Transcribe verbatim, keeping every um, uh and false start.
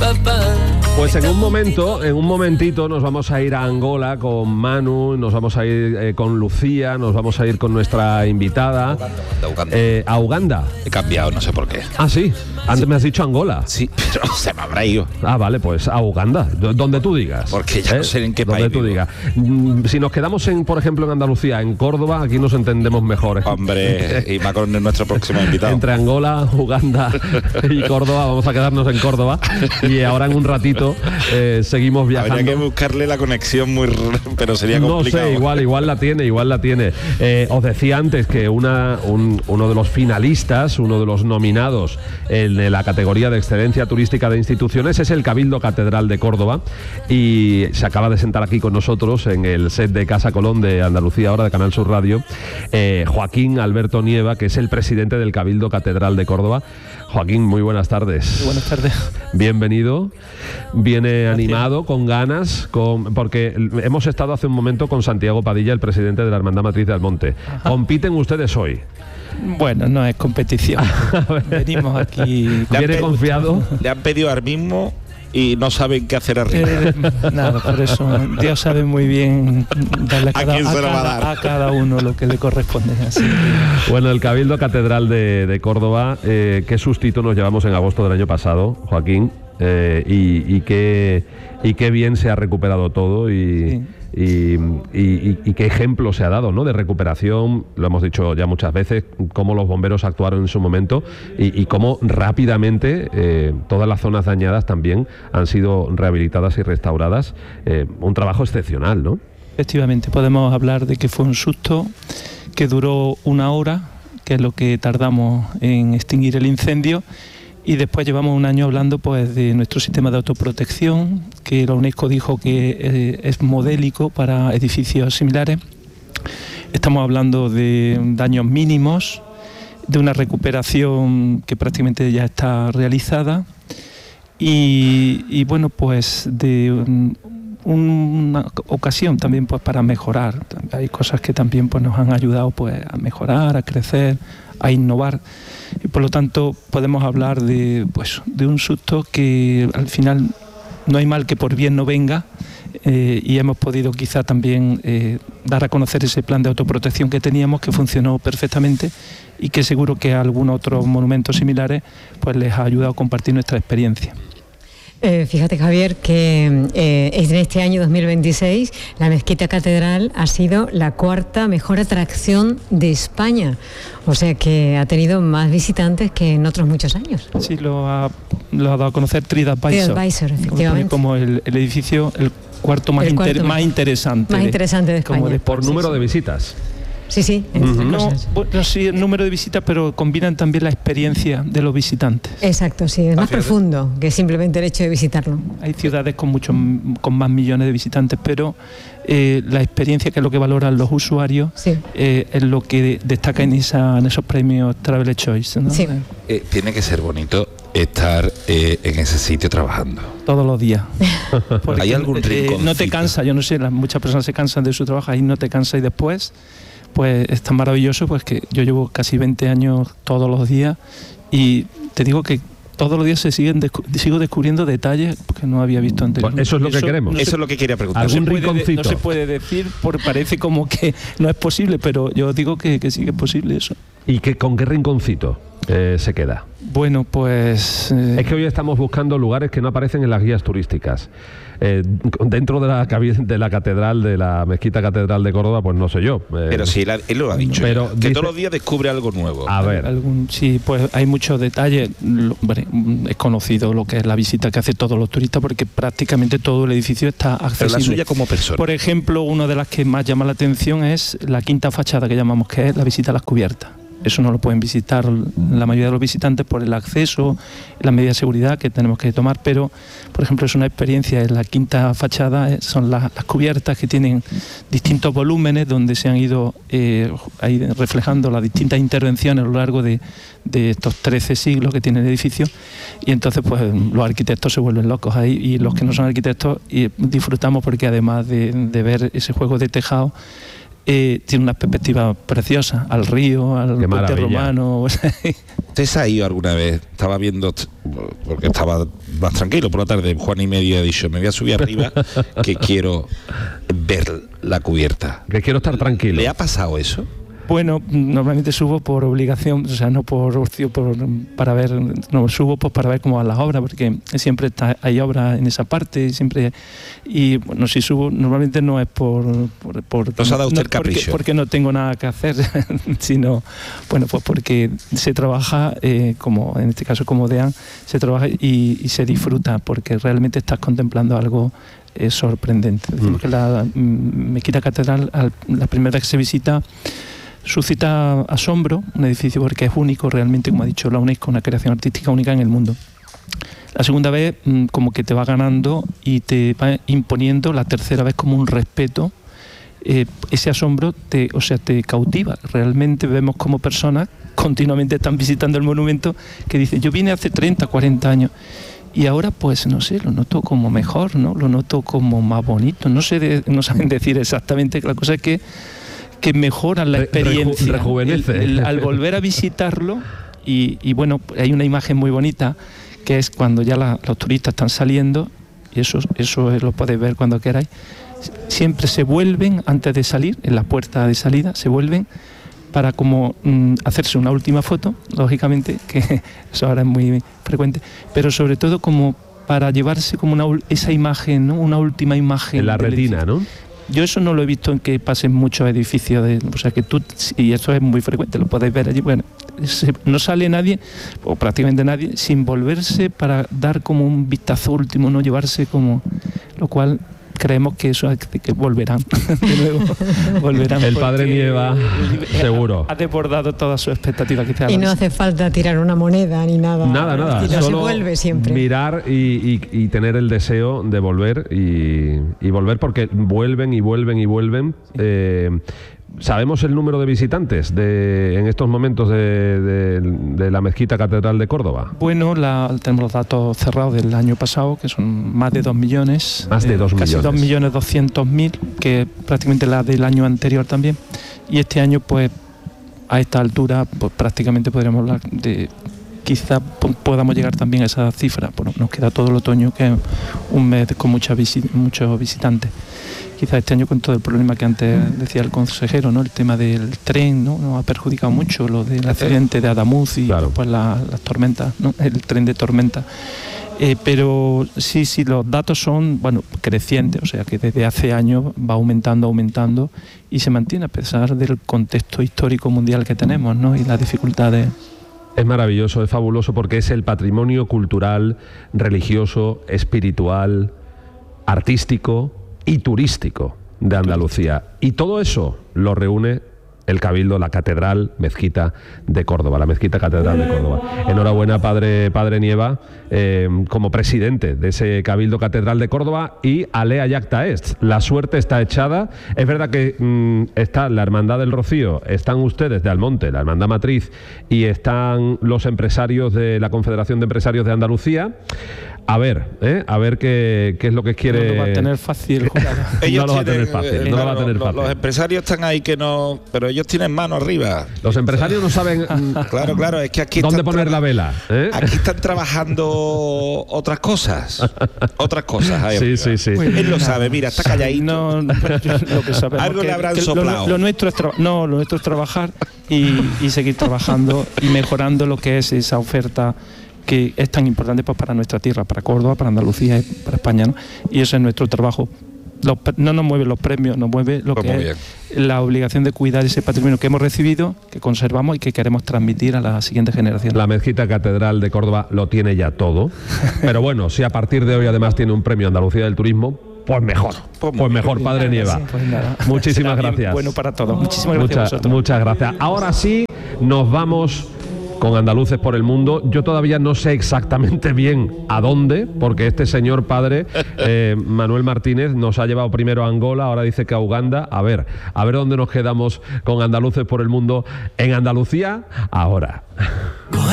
Pues en un momento, en un momentito nos vamos a ir a Angola con Manu, nos vamos a ir eh, con Lucía, nos vamos a ir con nuestra invitada. Uganda, Uganda. Eh, a Uganda. He cambiado, no sé por qué. Ah, sí. Antes Sí. me has dicho Angola. Sí, pero se me habrá ido. Ah, vale, pues a Uganda, d- donde tú digas. Porque ya no sé en qué donde país tú vivo. digas. Mm, Si nos quedamos en, por ejemplo, en Andalucía, en Córdoba, aquí nos entendemos mejor. ¿eh? Hombre, y va con nuestro próximo invitado. Entre Angola, Uganda y Córdoba, vamos a quedarnos en Córdoba y ahora en un ratito eh, seguimos viajando. Habría que buscarle la conexión muy... r- pero sería complicado. No sé, igual, igual la tiene, igual la tiene. Eh, os decía antes que una, un- uno de los finalistas, uno de los nominados en la categoría de excelencia turística de instituciones es el Cabildo Catedral de Córdoba y se acaba de sentar aquí con nosotros en el set de Casa Colón de Andalucía, ahora de Canal Sur Radio, eh, Joaquín Alberto Nieva, que es el presidente del Cabildo Catedral de Córdoba. Joaquín, muy buenas tardes. Buenas tardes. Bienvenido. Viene animado, con ganas, con porque hemos estado hace un momento con Santiago Padilla, el presidente de la Hermandad Matriz de Almonte. Ajá. ¿Compiten ustedes hoy? Bueno, no es competición. Venimos aquí. Le han ¿Viene pedido- confiado? Le han pedido ahora mismo y no saben qué hacer arriba. Eh, nada, por eso Dios sabe muy bien darle a ¿A cada, quién se lo va a cada- dar? a cada uno lo que le corresponde. Así que, Bueno, el Cabildo Catedral de, de Córdoba, eh, qué sustito nos llevamos en agosto del año pasado, Joaquín, eh, y, y, qué, y qué bien se ha recuperado todo y... Sí. Y, y- y qué ejemplo se ha dado, ¿no?, de recuperación. Lo hemos dicho ya muchas veces, cómo los bomberos actuaron en su momento y, y cómo rápidamente eh, todas las zonas dañadas también han sido rehabilitadas y restauradas. Eh, un trabajo excepcional, ¿no? efectivamente, podemos hablar de que fue un susto que duró una hora, que es lo que tardamos en extinguir el incendio. Y después llevamos un año hablando pues de nuestro sistema de autoprotección, que la UNESCO dijo que eh, es modélico para edificios similares. Estamos hablando de daños mínimos, de una recuperación que prácticamente ya está realizada y, y bueno, pues de un- una ocasión también pues para mejorar. Hay cosas que también pues nos han ayudado pues a mejorar, a crecer, a innovar. Y por lo tanto podemos hablar de, pues, de un susto que al final no hay mal que por bien no venga, eh, y hemos podido quizá también eh, dar a conocer ese plan de autoprotección que teníamos, que funcionó perfectamente y que seguro que a algunos otros monumentos similares pues les ha ayudado a compartir nuestra experiencia. Eh, fíjate, Javier, que eh, en este año dos mil veintiséis la Mezquita Catedral ha sido la cuarta mejor atracción de España. O sea que ha tenido más visitantes que en otros muchos años. Sí, lo ha, lo ha dado a conocer TripAdvisor. TripAdvisor, efectivamente. Como el, el edificio, el cuarto más, El cuarto inter- más- más interesante. Más de- interesante de como España. de- Por Sí, número sí. de visitas. Sí, sí. en Ujú. estas No, cosas. bueno, sí, el número de visitas, pero combinan también la experiencia de los visitantes. Exacto, sí, es más fíjate. profundo que simplemente el hecho de visitarlo. Hay ciudades con muchos, con más millones de visitantes, pero eh, la experiencia, que es lo que valoran los usuarios, Sí. eh, es lo que destaca en, esa, en esos premios Travel Choice, ¿no? Sí. Eh, Eh, tiene que ser bonito estar eh, en ese sitio trabajando. Todos los días. Porque, ¿Hay algún eh, no te rinconcito? cansa, yo no sé, las, muchas personas se cansan de su trabajo, ahí no te cansa y después, pues es tan maravilloso, pues que yo llevo casi veinte años todos los días y te digo que todos los días se siguen descu- sigo descubriendo detalles que no había visto anteriormente. Pues eso es lo que queremos. no Eso se- es lo que quería preguntar. Algún no se puede de- rinconcito. no se puede decir, porque parece como que no es posible, pero yo digo que, que sí que es posible eso. ¿Y que, con qué rinconcito eh, se queda? Bueno, pues... eh, Es que hoy estamos buscando lugares que no aparecen en las guías turísticas. Eh, dentro de la, cabi- de la catedral, de la Mezquita Catedral de Córdoba, pues no sé yo. Eh, Pero sí, él, él lo ha dicho. Pero que dice- todos los días descubre algo nuevo. A ver, Algún, sí, pues hay muchos detalles. Lo- hombre, es conocido lo que es la visita que hace todos los turistas, porque prácticamente todo el edificio está Pero accesible. la suya como persona. Por ejemplo, una de las que más llama la atención es la quinta fachada, que llamamos, que es la visita a las cubiertas. Eso no lo pueden visitar la mayoría de los visitantes por el acceso, las medidas de seguridad que tenemos que tomar, pero, por ejemplo, es una experiencia. En la quinta fachada eh, son las, las cubiertas que tienen distintos volúmenes donde se han ido eh, ahí reflejando las distintas intervenciones a lo largo de, de estos trece siglos que tiene el edificio, y entonces pues los arquitectos se vuelven locos ahí, y los que no son arquitectos y disfrutamos porque además de, de ver ese juego de tejado, eh, tiene una perspectiva preciosa al río, al Qué puente maravilla. romano. ¿Usted se ha ido alguna vez? Estaba viendo, porque estaba más tranquilo por la tarde, Juan y medio ha dicho, me voy a subir arriba, que quiero ver la cubierta. Que quiero estar tranquilo. ¿Le ha pasado eso? Bueno, normalmente subo por obligación, o sea, no por ocio, por, para ver, no, subo pues para ver cómo van las obras, porque siempre está, hay obras en esa parte, siempre, y bueno, si subo, normalmente no es por... por, por ¿Nos ha dado usted no, el capricho? Porque, porque no tengo nada que hacer, sino, bueno, pues porque se trabaja, eh, como en este caso como DEAN, se trabaja y, y se disfruta, porque realmente estás contemplando algo eh, sorprendente. Decimos mm. que la mm, Mezquita Catedral, al, la primera vez que se visita, suscita asombro, un edificio porque es único realmente, como ha dicho la UNESCO, una creación artística única en el mundo. La segunda vez como que te va ganando y te va imponiendo, la tercera vez como un respeto, eh, ese asombro te, o sea, te cautiva. Realmente vemos como personas continuamente están visitando el monumento que dicen, yo vine hace treinta, cuarenta años y ahora pues no sé, lo noto como mejor, ¿no? Lo noto como más bonito, no sé, de, no saben decir exactamente, la cosa es que que mejoran la experiencia. Reju rejuvenece. El, el, al volver a visitarlo y, y bueno, hay una imagen muy bonita que es cuando ya la, los turistas están saliendo, y eso, eso lo podéis ver cuando queráis, siempre se vuelven antes de salir, en la puerta de salida, se vuelven para como mm, hacerse una última foto, lógicamente, que eso ahora es muy frecuente, pero sobre todo como para llevarse como una, esa imagen, ¿no? Una última imagen. En la retina, ¿no? Yo eso no lo he visto en que pasen muchos edificios, de, o sea que tú, y esto es muy frecuente, lo podéis ver allí, bueno, se, no sale nadie, o prácticamente nadie, sin volverse para dar como un vistazo último, no llevarse como, lo cual creemos que eso que volverán, de nuevo, volverán. El padre Nieva, seguro. Ha desbordado todas sus expectativas. Que y no hace falta tirar una moneda ni nada. Nada, nada. Solo se vuelve siempre. Mirar y, y, y tener el deseo de volver y, y volver porque vuelven y vuelven y vuelven. Eh, ¿Sabemos el número de visitantes de, en estos momentos de, de, de la Mezquita Catedral de Córdoba? Bueno, la, tenemos los datos cerrados del año pasado, que son más de dos millones. Más de dos eh, millones. Casi dos millones doscientos mil, que prácticamente la del año anterior también. Y este año, pues, a esta altura, pues prácticamente podríamos hablar de... Quizá podamos llegar también a esa cifra. Bueno, nos queda todo el otoño, que es un mes con mucha visi- muchos visitantes. Quizá este año con todo el problema que antes decía el consejero, ¿no? El tema del tren, ¿no? Nos ha perjudicado mucho lo del accidente de Adamuz y claro. pues la, las tormentas, ¿no? El tren de tormenta. Eh, pero sí, sí, los datos son, bueno, crecientes, o sea que desde hace años va aumentando, aumentando y se mantiene a pesar del contexto histórico mundial que tenemos, ¿no? Y las dificultades. Es maravilloso, es fabuloso porque es el patrimonio cultural, religioso, espiritual, artístico y turístico de Andalucía. Y todo eso lo reúne el Cabildo, la Catedral Mezquita de Córdoba, la Mezquita Catedral de Córdoba. Enhorabuena, padre, padre Nieva, eh, como presidente de ese Cabildo Catedral de Córdoba, y alea yacta est. La suerte está echada. Es verdad que mmm, está la Hermandad del Rocío, están ustedes de Almonte, la Hermandad Matriz, y están los empresarios de la Confederación de Empresarios de Andalucía. A ver, ¿eh? a ver qué, qué es lo que quiere... No lo va a tener fácil, jurado. Ellos no lo va a tener tienen, fácil, eh, no claro, lo va a tener los, fácil. Los empresarios están ahí que no... Pero ellos tienen mano arriba. Los empresarios no saben Claro, claro, es que aquí dónde están poner la vela. ¿eh? Aquí están trabajando otras cosas. Otras cosas. Ahí Sí, arriba. sí, sí. Él lo sabe, mira, está calladito. No, no, pero yo lo que sabemos Algo que- le habrán que lo- soplado. Lo, nuestro es tra- no, lo nuestro es trabajar y, y seguir trabajando y mejorando lo que es esa oferta que es tan importante pues, para nuestra tierra, para Córdoba, para Andalucía y para España, ¿no? Y ese es nuestro trabajo. Los pre- no nos mueven los premios, nos mueve lo Pues que muy es la obligación de cuidar ese patrimonio que hemos recibido, que conservamos y que queremos transmitir a la siguiente generación. La Mezquita Catedral de Córdoba lo tiene ya todo. Pero bueno, si a partir de hoy además tiene un premio Andalucía del Turismo, pues mejor. Pues Pues mejor, padre Nieva. Pues nada, Muchísimas será bien gracias. Bueno para todos. Muchísimas gracias a Muchas, vosotros. muchas gracias. Ahora sí, nos vamos con Andaluces por el Mundo. Yo todavía no sé exactamente bien a dónde, porque este señor padre, eh, Manuel Martínez, nos ha llevado primero a Angola, ahora dice que a Uganda. A ver, a ver dónde nos quedamos con Andaluces por el Mundo en Andalucía ahora.